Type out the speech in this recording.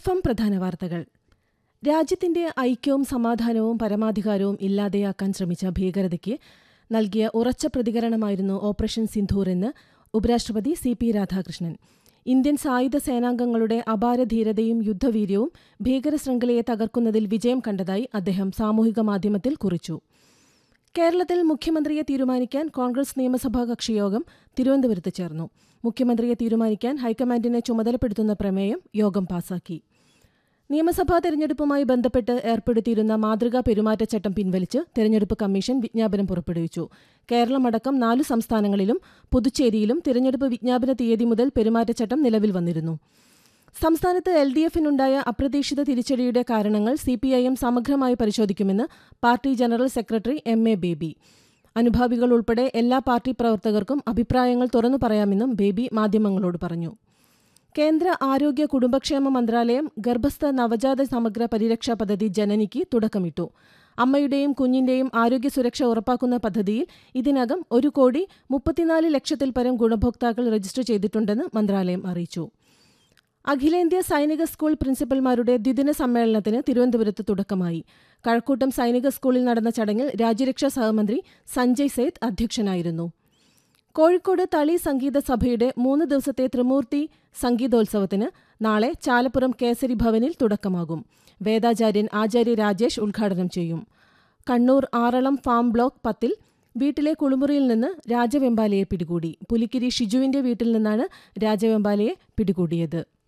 FM പ്രധാന വാർത്തകൾ. രാജ്യത്തിന്റെ ഐക്യവും സമാധാനവും പരമാധികാരവും ഇല്ലാതെയാക്കാൻ ശ്രമിച്ച ഭീകരതയ്ക്ക് നൽകിയ ഉറച്ച പ്രതികരണമായിരുന്നു ഓപ്പറേഷൻ സിന്ധൂർ എന്ന് ഉപരാഷ്ട്രപതി CP രാധാകൃഷ്ണൻ. ഇന്ത്യൻ സായുധ സേനാംഗങ്ങളുടെ അപാരധീരതയും യുദ്ധവീര്യവും ഭീകരശൃംഖലയെ തകർക്കുന്നതിൽ വിജയം കണ്ടതായി അദ്ദേഹം സാമൂഹിക മാധ്യമത്തിൽ കുറിച്ചു. കേരളത്തിൽ മുഖ്യമന്ത്രിയെ തീരുമാനിക്കാൻ കോൺഗ്രസ് നിയമസഭാ കക്ഷിയോഗം തിരുവനന്തപുരത്ത് ചേർന്നു. മുഖ്യമന്ത്രിയെ തീരുമാനിക്കാൻ ഹൈക്കമാൻഡിനെ ചുമതലപ്പെടുത്തുന്ന പ്രമേയം യോഗം പാസാക്കി. നിയമസഭാ തെരഞ്ഞെടുപ്പുമായി ബന്ധപ്പെട്ട് ഏർപ്പെടുത്തിയിരുന്ന മാതൃകാ പെരുമാറ്റച്ചട്ടം പിൻവലിച്ച് തെരഞ്ഞെടുപ്പ് കമ്മീഷൻ വിജ്ഞാപനം പുറപ്പെടുവിച്ചു. കേരളമടക്കം 4 സംസ്ഥാനങ്ങളിലും പുതുച്ചേരിയിലും തിരഞ്ഞെടുപ്പ് വിജ്ഞാപന തീയതി മുതൽ പെരുമാറ്റച്ചട്ടം നിലവിൽ വന്നിരുന്നു. സംസ്ഥാനത്ത് LDF-നുണ്ടായ അപ്രതീക്ഷിത തിരിച്ചടിയുടെ കാരണങ്ങൾ CPIM സമഗ്രമായി പരിശോധിക്കുമെന്ന് party general secretary MA baby. അനുഭാവികൾ ഉൾപ്പെടെ എല്ലാ പാർട്ടി പ്രവർത്തകർക്കും അഭിപ്രായങ്ങൾ തുറന്നു പറയാമെന്നും ബേബി മാധ്യമങ്ങളോട് പറഞ്ഞു. കേന്ദ്ര ആരോഗ്യ കുടുംബക്ഷേമ മന്ത്രാലയം ഗർഭസ്ഥ നവജാത സമഗ്ര പരിരക്ഷാ പദ്ധതി ജനനിക്ക് തുടക്കമിട്ടു. അമ്മയുടെയും കുഞ്ഞിന്റെയും ആരോഗ്യ സുരക്ഷ ഉറപ്പാക്കുന്ന പദ്ധതിയിൽ ഇതിനകം 1,34,00,000-ൽ പരം ഗുണഭോക്താക്കൾ രജിസ്റ്റർ ചെയ്തിട്ടുണ്ടെന്ന് മന്ത്രാലയം അറിയിച്ചു. അഖിലേന്ത്യാ സൈനിക സ്കൂൾ പ്രിൻസിപ്പൽമാരുടെ ദ്വിദിന സമ്മേളനത്തിന് തിരുവനന്തപുരത്ത് തുടക്കമായി. കഴക്കൂട്ടം സൈനിക സ്കൂളിൽ നടന്ന ചടങ്ങിൽ രാജ്യരക്ഷാ സഹമന്ത്രി സഞ്ജയ് സേത്ത് അധ്യക്ഷനായിരുന്നു. കോഴിക്കോട് തളി സംഗീത സഭയുടെ 3 ദിവസത്തെ ത്രിമൂർത്തി സംഗീതോത്സവത്തിന് നാളെ ചാലപ്പുറം കേസരി ഭവനിൽ തുടക്കമാകും. വേദാചാര്യൻ ആചാര്യ രാജേഷ് ഉദ്ഘാടനം ചെയ്യും. കണ്ണൂർ ആറളം ഫാം ബ്ലോക്ക് 10-ൽ വീട്ടിലെ കുളിമുറിയിൽ നിന്ന് രാജവെമ്പാലയെ പിടികൂടി. പുലിക്കിരി ഷിജുവിന്റെ വീട്ടിൽ നിന്നാണ് രാജവെമ്പാലയെ പിടികൂടിയത്.